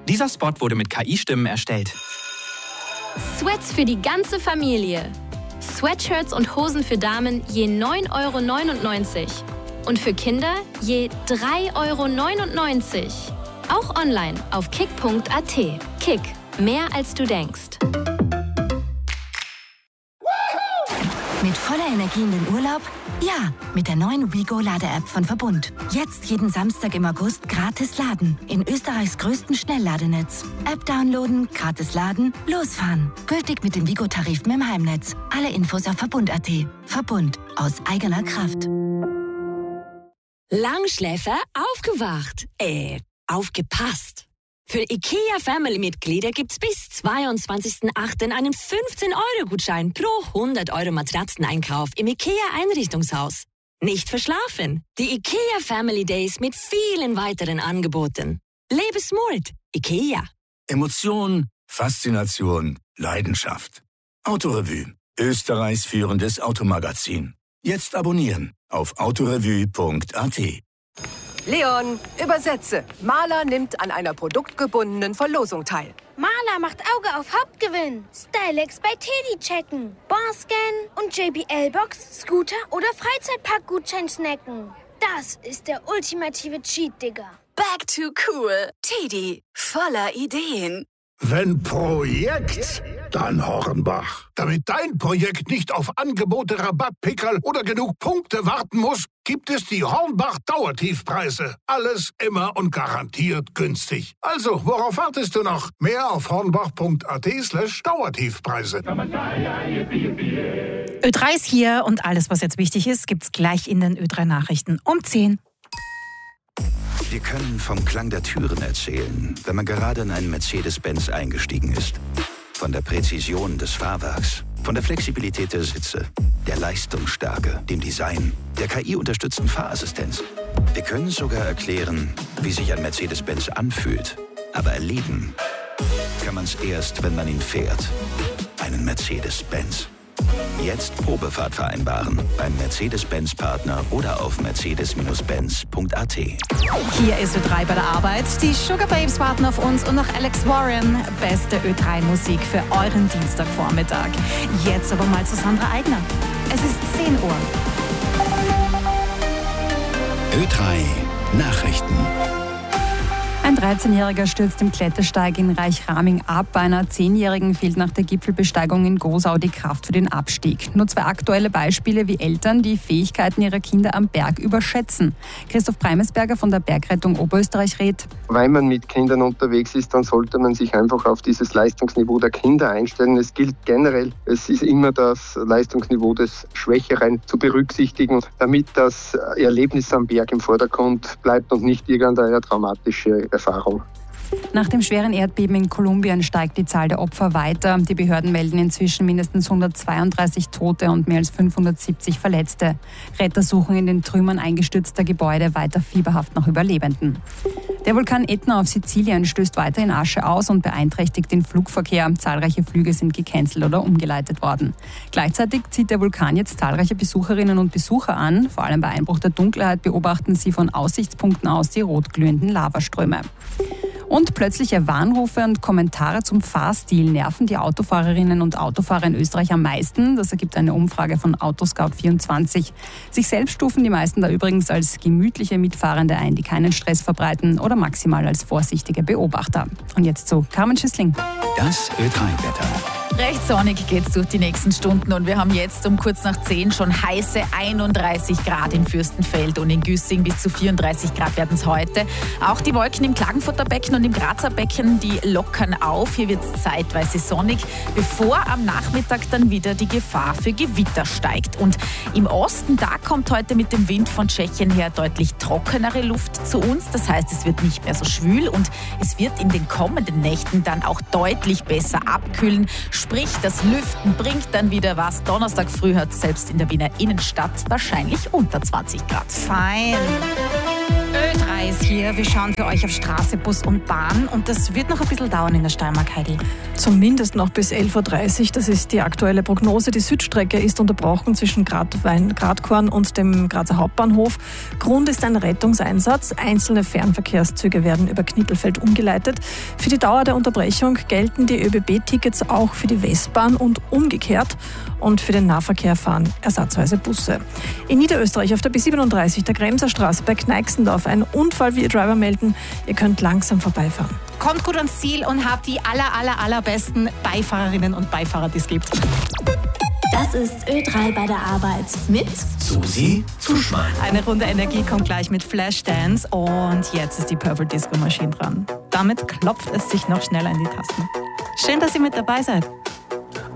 Dieser Spot wurde mit KI-Stimmen erstellt. Sweats für die ganze Familie. Sweatshirts und Hosen für Damen je 9,99 € und für Kinder je 3,99 €. Auch online auf kick.at. Kick, mehr als du denkst. Mit voller Energie in den Urlaub? Ja, mit der neuen WeGo-Lade-App von Verbund. Jetzt jeden Samstag im August gratis laden. In Österreichs größten Schnellladenetz. App downloaden, gratis laden, losfahren. Gültig mit den WeGo-Tarifen im Heimnetz. Alle Infos auf Verbund.at. Verbund. Aus eigener Kraft. Langschläfer aufgewacht. Aufgepasst. Für IKEA-Family-Mitglieder gibt's bis 22.08. einen 15-Euro-Gutschein pro 100 € Matratzeneinkauf im IKEA-Einrichtungshaus. Nicht verschlafen. Die IKEA Family Days mit vielen weiteren Angeboten. Lebe smart. IKEA. Emotion, Faszination, Leidenschaft. Autorevue. Österreichs führendes Automagazin. Jetzt abonnieren auf autorevue.at. Leon, übersetze. Maler nimmt an einer produktgebundenen Verlosung teil. Maler macht Auge auf Hauptgewinn. Stylex bei Teddy checken. Barscan und JBL-Box, Scooter oder Freizeitpark-Gutschein snacken. Das ist der ultimative Cheat, Digga. Back to cool. Teddy, voller Ideen. Wenn Projekt, dann Hornbach. Damit dein Projekt nicht auf Angebote, Rabattpickerl oder genug Punkte warten muss, gibt es die Hornbach-Dauertiefpreise. Alles immer und garantiert günstig. Also, worauf wartest du noch? Mehr auf hornbach.at/Dauertiefpreise. Ö3 ist hier und alles, was jetzt wichtig ist, gibt's gleich in den Ö3 Nachrichten um 10. Wir können vom Klang der Türen erzählen, wenn man gerade in einen Mercedes-Benz eingestiegen ist. Von der Präzision des Fahrwerks, von der Flexibilität der Sitze, der Leistungsstärke, dem Design, der KI-unterstützten Fahrassistenz. Wir können sogar erklären, wie sich ein Mercedes-Benz anfühlt. Aber erleben kann man es erst, wenn man ihn fährt. Einen Mercedes-Benz. Jetzt Probefahrt vereinbaren beim Mercedes-Benz-Partner oder auf mercedes-benz.at. Hier ist Ö3 bei der Arbeit. Die Sugar Babes warten auf uns und noch Alex Warren. Beste Ö3-Musik für euren Dienstagvormittag. Jetzt aber mal zu Sandra Eigner. Es ist 10 Uhr. Ö3 Nachrichten. Ein 13-Jähriger stürzt im Klettersteig in Reichraming ab. Bei einer 10-Jährigen fehlt nach der Gipfelbesteigung in Gosau die Kraft für den Abstieg. Nur 2 aktuelle Beispiele, wie Eltern die Fähigkeiten ihrer Kinder am Berg überschätzen. Christoph Preimesberger von der Bergrettung Oberösterreich rät: Wenn man mit Kindern unterwegs ist, dann sollte man sich einfach auf dieses Leistungsniveau der Kinder einstellen. Es gilt generell, es ist immer das Leistungsniveau des Schwächeren zu berücksichtigen, damit das Erlebnis am Berg im Vordergrund bleibt und nicht irgendeine traumatische Erfahrung. Nach dem schweren Erdbeben in Kolumbien steigt die Zahl der Opfer weiter. Die Behörden melden inzwischen mindestens 132 Tote und mehr als 570 Verletzte. Retter suchen in den Trümmern eingestürzter Gebäude weiter fieberhaft nach Überlebenden. Der Vulkan Etna auf Sizilien stößt weiter in Asche aus und beeinträchtigt den Flugverkehr. Zahlreiche Flüge sind gecancelt oder umgeleitet worden. Gleichzeitig zieht der Vulkan jetzt zahlreiche Besucherinnen und Besucher an. Vor allem bei Einbruch der Dunkelheit beobachten sie von Aussichtspunkten aus die rotglühenden Lavaströme. Und plötzliche Warnrufe und Kommentare zum Fahrstil nerven die Autofahrerinnen und Autofahrer in Österreich am meisten. Das ergibt eine Umfrage von Autoscout24. Sich selbst stufen die meisten da übrigens als gemütliche Mitfahrende ein, die keinen Stress verbreiten oder maximal als vorsichtige Beobachter. Und jetzt zu Carmen Schüssling. Das Ö3-Wetter. Recht sonnig geht's durch die nächsten Stunden und wir haben jetzt um kurz nach 10 schon heiße 31 Grad in Fürstenfeld und in Güssing, bis zu 34 Grad werden es heute. Auch die Wolken im Klagenfurter Becken und im Grazer Becken, die lockern auf. Hier wird es zeitweise sonnig, bevor am Nachmittag dann wieder die Gefahr für Gewitter steigt. Und im Osten, da kommt heute mit dem Wind von Tschechien her deutlich trockenere Luft zu uns. Das heißt, es wird nicht mehr so schwül und es wird in den kommenden Nächten dann auch deutlich besser abkühlen. Sprich, das Lüften bringt dann wieder was. Donnerstag früh hat es selbst in der Wiener Innenstadt wahrscheinlich unter 20 Grad. Fein. Ö3 Verkehrsdetails hier. Wir schauen für euch auf Straße, Bus und Bahn und das wird noch ein bisschen dauern in der Steiermark, Heidi. Zumindest noch bis 11.30 Uhr, das ist die aktuelle Prognose. Die Südstrecke ist unterbrochen zwischen Gradkorn und dem Grazer Hauptbahnhof. Grund ist ein Rettungseinsatz. Einzelne Fernverkehrszüge werden über Knittelfeld umgeleitet. Für die Dauer der Unterbrechung gelten die ÖBB-Tickets auch für die Westbahn und umgekehrt. Und für den Nahverkehr fahren ersatzweise Busse. In Niederösterreich auf der B37, der Kremser Straße bei Kneixendorf, ein Unfall, wie ihr Driver melden. Ihr könnt langsam vorbeifahren. Kommt gut ans Ziel und habt die allerbesten Beifahrerinnen und Beifahrer, die es gibt. Das ist Ö3 bei der Arbeit mit Susi Zuschmann. Eine Runde Energie kommt gleich mit Flashdance und jetzt ist die Purple Disco Machine dran. Damit klopft es sich noch schneller in die Tasten. Schön, dass ihr mit dabei seid.